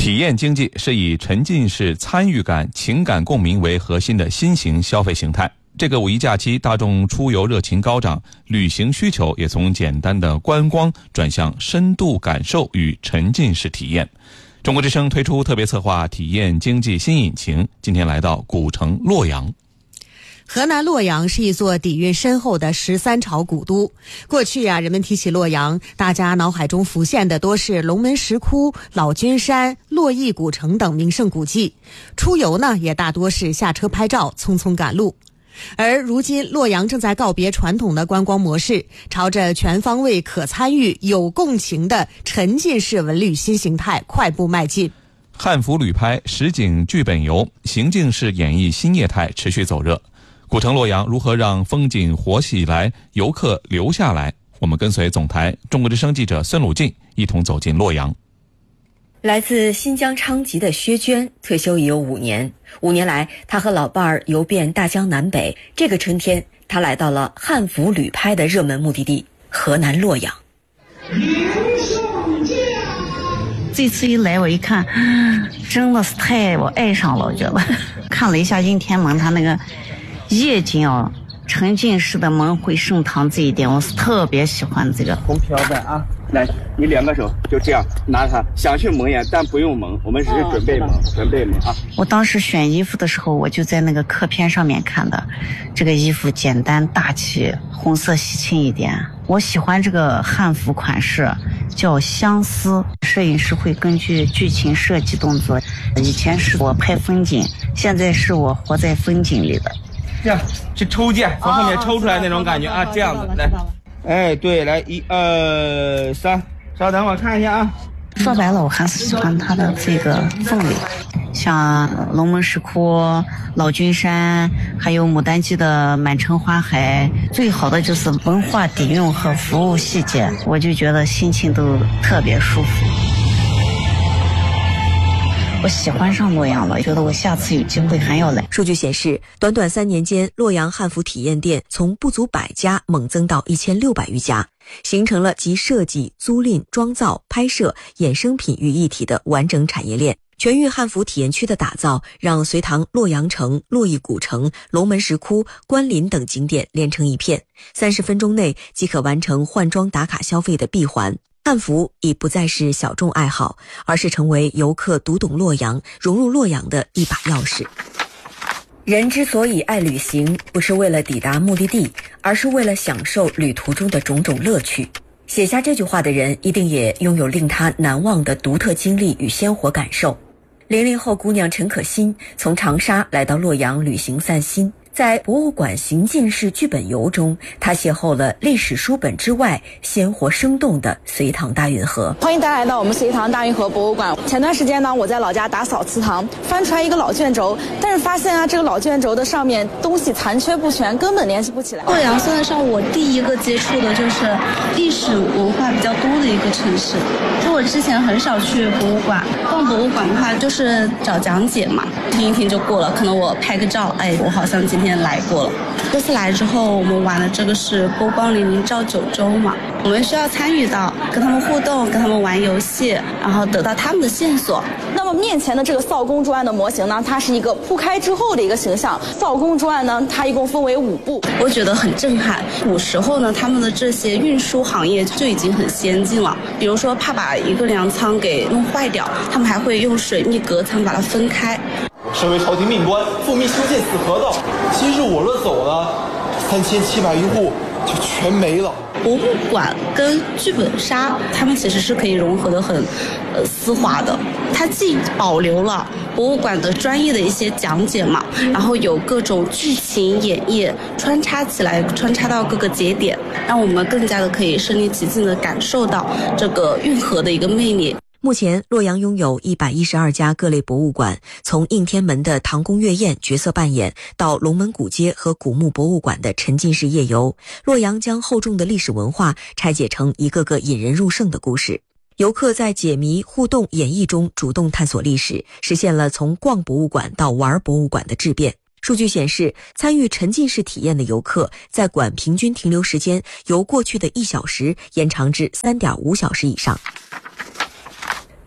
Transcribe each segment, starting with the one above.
体验经济是以沉浸式参与感、情感共鸣为核心的新型消费形态。这个五一假期，大众出游热情高涨，旅行需求也从简单的观光转向深度感受与沉浸式体验。中国之声推出特别策划体验经济新引擎，今天来到古城洛阳。 河南洛阳是一座底蕴深厚的13朝古都。过去人们提起洛阳，大家脑海中浮现的多是龙门石窟、老君山、洛邑古城等名胜古迹。出游也大多是下车拍照，匆匆赶路。而如今，洛阳正在告别传统的观光模式，朝着全方位可参与、有共情的沉浸式文旅新形态快步迈进。 汉服旅拍、实景剧本游、行进式演绎新业态持续走热。古城洛阳如何让风景活起来，游客留下来？我们跟随总台中国之声记者孙鲁静一同走进洛阳。 来自新疆昌吉的薛娟退休已有5年，5年来，她和老伴儿游遍大江南北。这个春天，她来到了汉服旅拍的热门目的地河南洛阳。 这次一来，我一看，真的是我爱上了，我觉得看了一下应天门，它那个夜景沉浸式的门会盛唐，这一点我是特别喜欢这个。 红飘带啊，来，你2个手就这样拿它，想去蒙眼，但不用蒙，我们只是准备蒙啊。 我当时选衣服的时候，我就在那个客片上面看的，这个衣服简单大气，红色喜庆一点。我喜欢这个汉服款式，叫相思。摄影师会根据剧情设计动作，以前是我拍风景，现在是我活在风景里的。 这样去抽剑，从后面抽出来那种感觉啊，这样子来，哎，对，来1、2、3，稍等我看一下啊。 说白了，我还是喜欢它的这个氛围，像龙门石窟、老君山，还有牡丹季的满城花海。最好的就是文化底蕴和服务细节，我就觉得心情都特别舒服。我喜欢上洛阳了，觉得我下次有机会还要来。 数据显示，短短3年间，洛阳汉服体验店从不足100家猛增到1600余家，形成了集设计、租赁、装造、拍摄、衍生品于一体的完整产业链。全域汉服体验区的打造，让隋唐洛阳城、洛邑古城、龙门石窟、关林等景点连成一片，30分钟内即可完成换装打卡消费的闭环。汉服已不再是小众爱好，而是成为游客读懂洛阳、融入洛阳的一把钥匙。 人之所以爱旅行，不是为了抵达目的地，而是为了享受旅途中的种种乐趣。写下这句话的人，一定也拥有令他难忘的独特经历与鲜活感受。00后姑娘陈可辛从长沙来到洛阳旅行散心。在博物馆行进式剧本游中，他邂逅了历史书本之外鲜活生动的隋唐大运河。 欢迎大家来到我们隋唐大运河博物馆。前段时间呢，我在老家打扫祠堂，翻出来一个老卷轴，但是发现这个老卷轴的上面东西残缺不全，根本联系不起来。 洛阳算得上我第一个接触的就是历史文化比较多的一个城市。就我之前很少去博物馆，逛博物馆的话就是找讲解嘛，听一听就过了。可能我拍个照，我好像今天来过了。这次来之后，我们玩的这个是波光粼粼照九州嘛，我们需要参与到跟他们互动，跟他们玩游戏，然后得到他们的线索。 那么面前的这个扫公主案的模型呢，它是一个铺开之后的一个形象。扫公主案呢，它一共分为5步， 我觉得很震撼。古时候呢，他们的这些运输行业就已经很先进了，比如说怕把一个粮仓给弄坏掉，他们还会用水密隔层把它分开。 身为朝廷命官，复命修建此河道，今日我若走了，3700余户就全没了。 博物馆跟剧本杀，他们其实是可以融合的很丝滑的。它既保留了博物馆的专业的一些讲解嘛，然后有各种剧情演绎穿插起来，穿插到各个节点，让我们更加的可以身临其境的感受到这个运河的一个魅力。 目前，洛阳拥有112家各类博物馆，从应天门的唐宫月宴角色扮演，到龙门古街和古墓博物馆的沉浸式夜游，洛阳将厚重的历史文化拆解成一个个引人入胜的故事。游客在解谜、互动、演绎中主动探索历史，实现了从逛博物馆到玩博物馆的质变。数据显示，参与沉浸式体验的游客在馆平均停留时间由过去的1小时延长至3.5小时以上。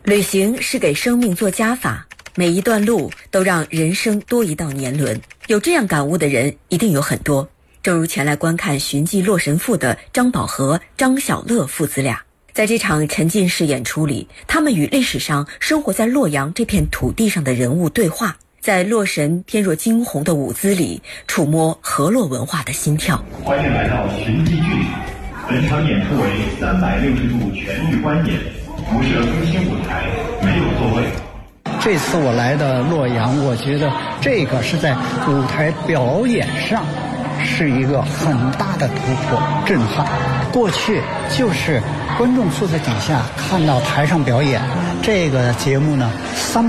旅行是给生命做加法，每一段路都让人生多一道年轮。有这样感悟的人一定有很多，正如前来观看寻迹洛神赋的张宝和、张小乐父子俩。在这场沉浸式演出里，他们与历史上生活在洛阳这片土地上的人物对话，在洛神翩若惊鸿的舞姿里触摸河洛文化的心跳。 欢迎来到寻迹剧里，本场演出为360度全域观演，不设中心舞台，没有座位。 这次我来的洛阳，我觉得这个是在舞台表演上是一个很大的突破震撼。过去就是观众坐在底下看到台上表演，这个节目呢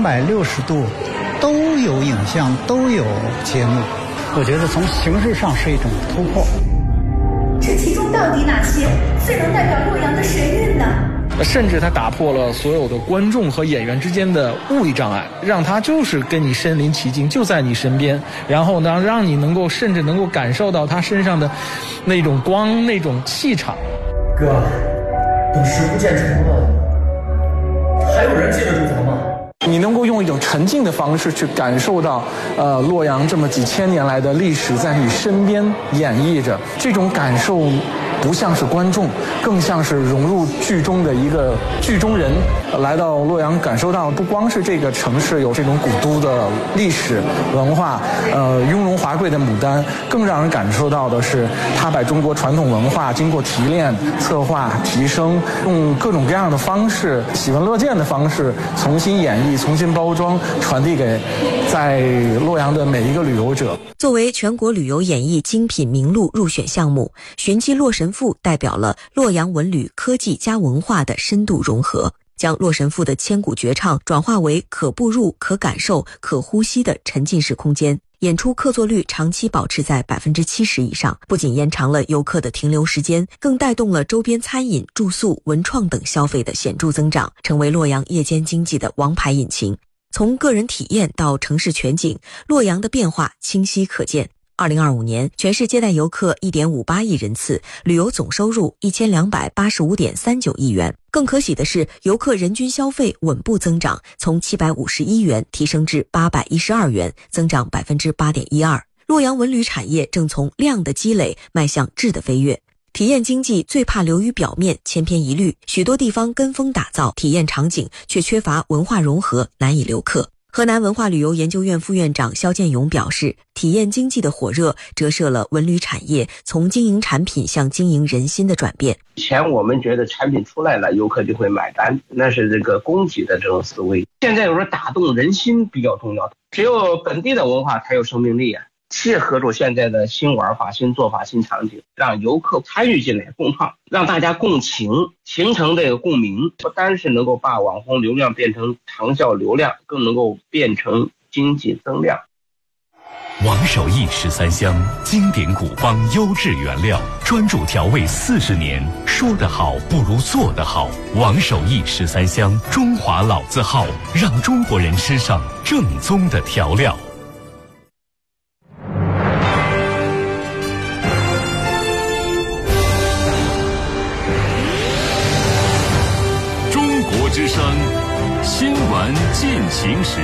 360度都有影像，都有节目，我觉得从形式上是一种突破。 这其中到底哪些最能代表洛阳的神韵呢？ 甚至它打破了所有的观众和演员之间的物理障碍，让它就是跟你身临其境，就在你身边，然后呢，让你甚至能够感受到他身上的那种光、那种气场。 哥，都10不见城了，还有人记得住咱吗？ 你能够用一种沉浸的方式去感受到，洛阳这么几千年来的历史在你身边演绎着，这种感受不像是观众，更像是融入剧中的一个剧中人。来到洛阳，感受到不光是这个城市有这种古都的历史文化，雍容华贵的牡丹，更让人感受到的是，他把中国传统文化经过提炼、策划、提升，用各种各样的方式，喜闻乐见的方式，重新演绎、重新包装，传递给在洛阳的每一个旅游者。 作为全国旅游演艺精品名录入选项目，寻迹洛神赋代表了洛阳文旅科技加文化的深度融合，将洛神赋的千古绝唱转化为可步入、可感受、可呼吸的沉浸式空间。演出客座率长期保持在70%以上，不仅延长了游客的停留时间，更带动了周边餐饮、住宿、文创等消费的显著增长，成为洛阳夜间经济的王牌引擎。从个人体验到城市全景，洛阳的变化清晰可见。2025年，全市接待游客 1.58 亿人次，旅游总收入 1285.39 亿元。更可喜的是，游客人均消费稳步增长，从751元提升至812元，增长 8.12%。洛阳文旅产业正从量的积累迈向质的飞跃。体验经济最怕流于表面，千篇一律，许多地方跟风打造体验场景，却缺乏文化融合，难以留客。河南文化旅游研究院副院长肖建勇表示，体验经济的火热折射了文旅产业从经营产品向经营人心的转变。 以前我们觉得产品出来了，游客就会买单，那是这个供给的这种思维。现在有时候打动人心比较重要，只有本地的文化才有生命力啊。切合住现在的新玩法、新做法、新场景，让游客参与进来共创，让大家共情，形成这个共鸣，不单是能够把网红流量变成长效流量，更能够变成经济增量。 王守义13香，经典古方，优质原料，专注调味40年，说得好不如做得好。王守义13香，中华老字号，让中国人吃上正宗的调料。 之声新闻进行时。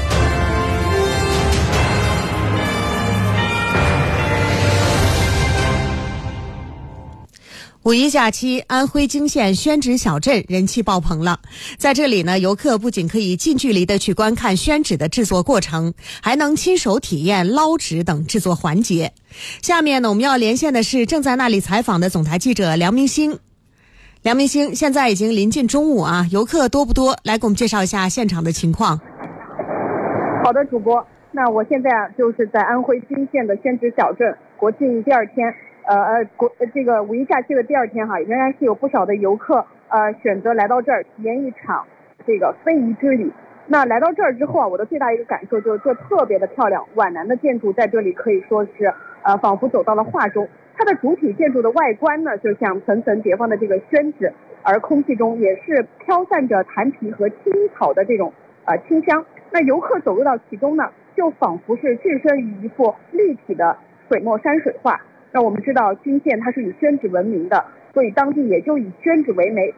五一假期，安徽泾县宣纸小镇人气爆棚了。在这里呢，游客不仅可以近距离的去观看宣纸的制作过程，还能亲手体验捞纸等制作环节。下面呢，我们要连线的是正在那里采访的总台记者梁明星。梁明星，现在已经临近中午啊，游客多不多？来给我们介绍一下现场的情况。 好的，主播，那我现在就是在安徽泾县的宣纸小镇，国庆第二天，这个五一假期的第二天哈，仍然是有不少的游客选择来到这儿体验一场这个非遗之旅。那来到这儿之后啊，我的最大一个感受就是这特别的漂亮，皖南的建筑在这里可以说是仿佛走到了画中。它的主体建筑的外观呢，就像层层叠放的这个宣纸，而空气中也是飘散着檀皮和青草的这种清香。那游客走入到其中呢，就仿佛是置身于一幅立体的水墨山水画。那我们知道泾县它是以宣纸闻名的，所以当地也就以宣纸为媒。